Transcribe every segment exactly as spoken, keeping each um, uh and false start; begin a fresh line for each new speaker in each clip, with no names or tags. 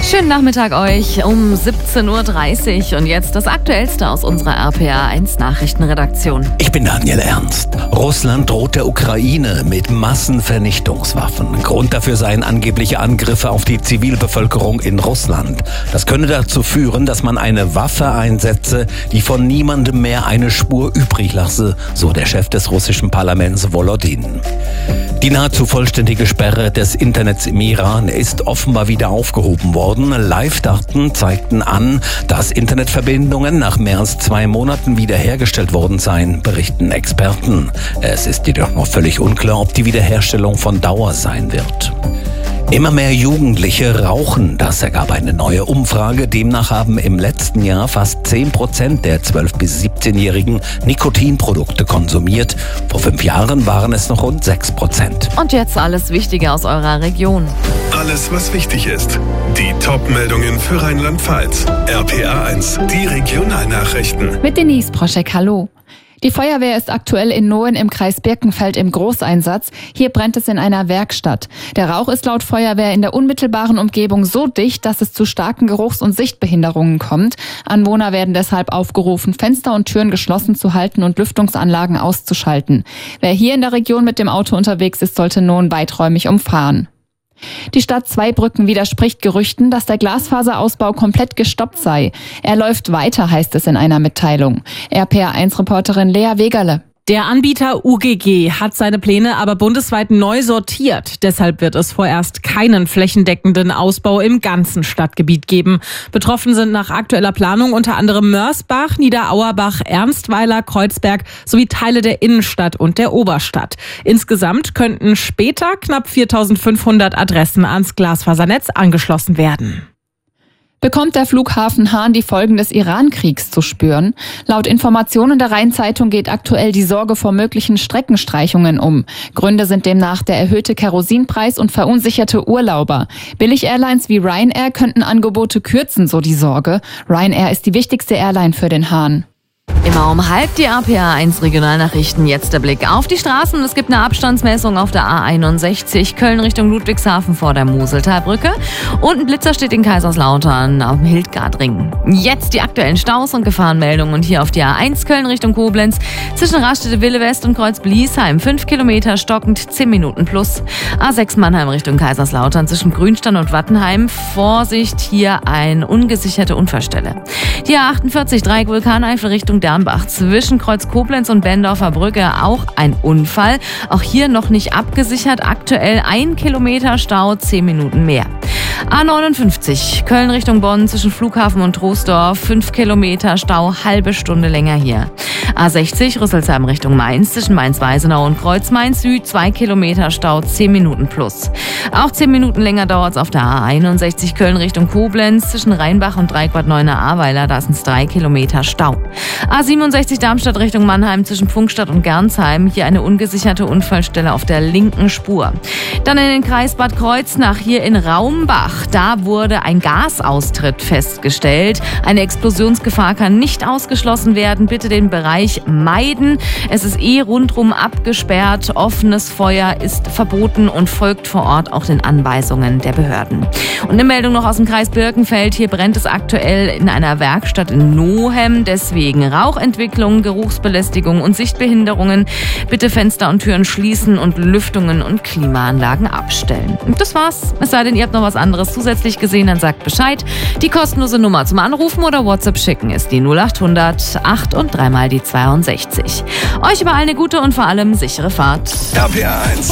Schönen Nachmittag euch um siebzehn Uhr dreißig und jetzt das Aktuellste aus unserer R P R eins Nachrichtenredaktion.
Ich bin Daniel Ernst. Russland droht der Ukraine mit Massenvernichtungswaffen. Grund dafür seien angebliche Angriffe auf die Zivilbevölkerung in Russland. Das könne dazu führen, dass man eine Waffe einsetze, die von niemandem mehr eine Spur übrig lasse, so der Chef des russischen Parlaments Volodin. Die nahezu vollständige Sperre des Internets im Iran ist offenbar wieder aufgehoben worden. Live-Daten zeigten an, dass Internetverbindungen nach mehr als zwei Monaten wiederhergestellt worden seien, berichten Experten. Es ist jedoch noch völlig unklar, ob die Wiederherstellung von Dauer sein wird. Immer mehr Jugendliche rauchen, das ergab eine neue Umfrage. Demnach haben im letzten Jahr fast zehn Prozent der zwölf- bis siebzehnjährigen Nikotinprodukte konsumiert. Vor fünf Jahren waren es noch rund sechs Prozent.
Und jetzt alles Wichtige aus eurer Region.
Alles, was wichtig ist. Die Top-Meldungen für Rheinland-Pfalz. R P R eins, die Regionalnachrichten.
Mit Denise Proschek, hallo. Die Feuerwehr ist aktuell in Nohen im Kreis Birkenfeld im Großeinsatz. Hier brennt es in einer Werkstatt. Der Rauch ist laut Feuerwehr in der unmittelbaren Umgebung so dicht, dass es zu starken Geruchs- und Sichtbehinderungen kommt. Anwohner werden deshalb aufgerufen, Fenster und Türen geschlossen zu halten und Lüftungsanlagen auszuschalten. Wer hier in der Region mit dem Auto unterwegs ist, sollte Nohen weiträumig umfahren. Die Stadt Zweibrücken widerspricht Gerüchten, dass der Glasfaserausbau komplett gestoppt sei. Er läuft weiter, heißt es in einer Mitteilung. R P R eins Reporterin Lea Wegerle.
Der Anbieter U G G hat seine Pläne aber bundesweit neu sortiert. Deshalb wird es vorerst keinen flächendeckenden Ausbau im ganzen Stadtgebiet geben. Betroffen sind nach aktueller Planung unter anderem Mörsbach, Niederauerbach, Ernstweiler, Kreuzberg sowie Teile der Innenstadt und der Oberstadt. Insgesamt könnten später knapp viertausendfünfhundert Adressen ans Glasfasernetz angeschlossen werden.
Bekommt der Flughafen Hahn die Folgen des Iran-Kriegs zu spüren? Laut Informationen der Rhein-Zeitung geht aktuell die Sorge vor möglichen Streckenstreichungen um. Gründe sind demnach der erhöhte Kerosinpreis und verunsicherte Urlauber. Billig-Airlines wie Ryanair könnten Angebote kürzen, so die Sorge. Ryanair ist die wichtigste Airline für den Hahn.
Immer um halb die R P R eins Regionalnachrichten. Jetzt der Blick auf die Straßen. Es gibt eine Abstandsmessung auf der A einundsechzig, Köln Richtung Ludwigshafen vor der Moseltalbrücke. Und ein Blitzer steht in Kaiserslautern auf dem Hildgardring. Jetzt die aktuellen Staus und Gefahrenmeldungen hier auf die A eins Köln Richtung Koblenz. Zwischen Raststätte-Wille West und Kreuz-Bliesheim fünf Kilometer stockend, zehn Minuten plus. A sechs Mannheim Richtung Kaiserslautern zwischen Grünstein und Wattenheim. Vorsicht, hier eine ungesicherte Unfallstelle. Die A achtundvierzig Dreieck Vulkaneifel Richtung Dernbach zwischen Kreuz Koblenz und Bendorfer Brücke auch ein Unfall. Auch hier noch nicht abgesichert. Aktuell ein Kilometer Stau, zehn Minuten mehr. A neunundfünfzig Köln Richtung Bonn zwischen Flughafen und Troisdorf, fünf Kilometer Stau, halbe Stunde länger hier. A sechzig Rüsselsheim Richtung Mainz zwischen Mainz-Weisenau und Kreuz-Mainz Süd, zwei Kilometer Stau, zehn Minuten plus. Auch zehn Minuten länger dauert es auf der A einundsechzig Köln Richtung Koblenz zwischen Rheinbach und Dreieckbad Neuenahr-Ahrweiler, da sind es drei Kilometer Stau. A siebenundsechzig Darmstadt Richtung Mannheim zwischen Pfungstadt und Gernsheim, hier eine ungesicherte Unfallstelle auf der linken Spur. Dann in den Kreis Bad Kreuznach, hier in Raumbach. Da wurde ein Gasaustritt festgestellt. Eine Explosionsgefahr kann nicht ausgeschlossen werden. Bitte den Bereich meiden. Es ist eh rundrum abgesperrt. Offenes Feuer ist verboten und folgt vor Ort auch den Anweisungen der Behörden. Und eine Meldung noch aus dem Kreis Birkenfeld. Hier brennt es aktuell in einer Werkstatt in Nohem. Deswegen Rauchentwicklung, Geruchsbelästigung und Sichtbehinderungen. Bitte Fenster und Türen schließen und Lüftungen und Klimaanlagen abstellen. Und das war's. Es sei denn, ihr habt noch was anderes zusätzlich gesehen, dann sagt Bescheid. Die kostenlose Nummer zum Anrufen oder WhatsApp schicken ist die null achthundert acht und dreimal die zweiundsechzig. Euch überall eine gute und vor allem sichere Fahrt.
R P R eins.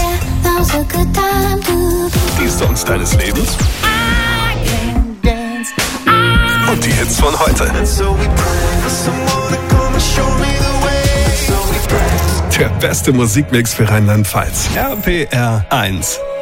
Die Songs deines Lebens. Und die Hits von heute. Der beste Musikmix für Rheinland-Pfalz. R P R eins.